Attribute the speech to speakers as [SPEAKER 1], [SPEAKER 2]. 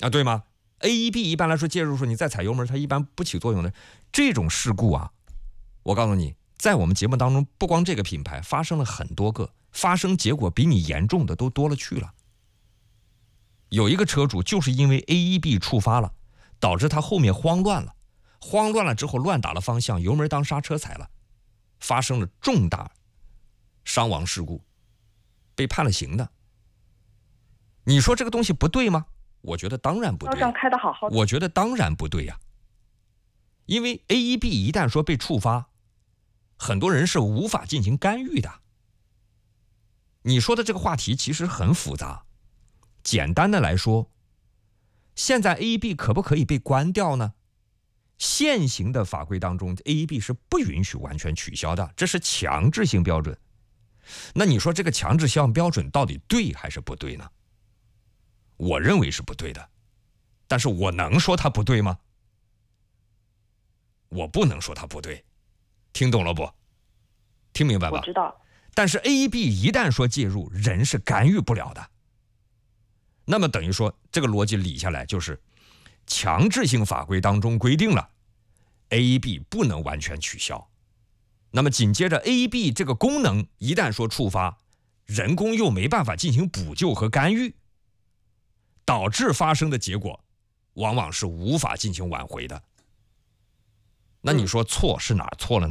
[SPEAKER 1] 啊，对吗 ？AEB 一般来说介入说你再踩油门，它一般不起作用的。这种事故啊，我告诉你，在我们节目当中，不光这个品牌发生了很多个，发生结果比你严重的都多了去了。有一个车主就是因为 AEB 触发了，导致他后面慌乱了之后乱打了方向，油门当刹车踩了，发生了重大伤亡事故，被判了刑的。你说这个东西不对吗？我觉得当然不对。
[SPEAKER 2] 上开得好好的，
[SPEAKER 1] 我觉得当然不对呀。因为 AEB 一旦说被触发，很多人是无法进行干预的。你说的这个话题其实很复杂。简单的来说，现在 AEB 可不可以被关掉呢？现行的法规当中 AEB 是不允许完全取消的，这是强制性标准。那你说这个强制性标准到底对还是不对呢？我认为是不对的，但是我能说它不对吗？我不能说它不对，听懂了不？听明白吧？
[SPEAKER 2] 我知道。
[SPEAKER 1] 但是 AEB 一旦说介入，人是干预不了的。那么等于说，这个逻辑理下来就是，强制性法规当中规定了 AEB 不能完全取消。那么紧接着 AEB 这个功能一旦说触发，人工又没办法进行补救和干预，导致发生的结果往往是无法进行挽回的。那你说错是哪儿错了呢？